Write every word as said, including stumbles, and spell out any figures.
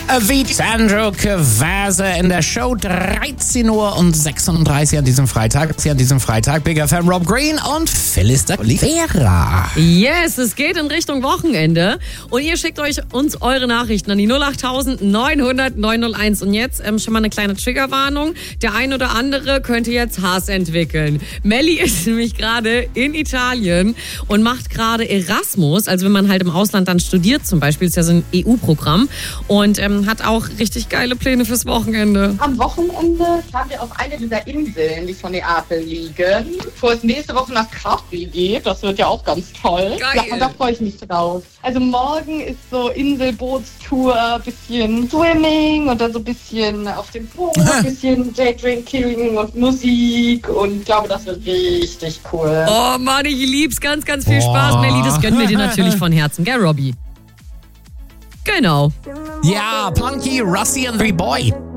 wie Sandro Cavazza in der Show. dreizehn Uhr und sechsunddreißig an diesem Freitag. Sie an diesem Freitag. Big F M Rob Green und Phyllis de Oliveira. Yes, es geht in Richtung Wochenende. Und ihr schickt euch uns eure Nachrichten an die null acht neun null null neun null eins. Und jetzt ähm, schon mal eine kleine Triggerwarnung. Der ein oder andere könnte jetzt Hass entwickeln. Melli ist nämlich gerade in Italien und macht gerade Erasmus. Also wenn man halt im Ausland dann studiert zum Beispiel, ist ja so ein E U-Programm. Und ähm, hat auch richtig geile Pläne fürs Wochenende. Am Wochenende fahren wir auf eine dieser Inseln, die von Neapel liegen. Bevor es nächste Woche nach Capri geht, das wird ja auch ganz toll. Geil. Ja, und da freue ich mich drauf. Also morgen ist so Inselbootstour, bisschen Swimming und dann so ein bisschen auf dem Boot, ein bisschen Daydrinking und Musik und ich glaube, das wird richtig cool. Oh Mann, ich lieb's. Ganz, ganz viel Oh. Spaß, Melli. Das gönnen wir dir natürlich von Herzen, gell, Robby? Genau. Ja, Punky, Rusty and Three Boy.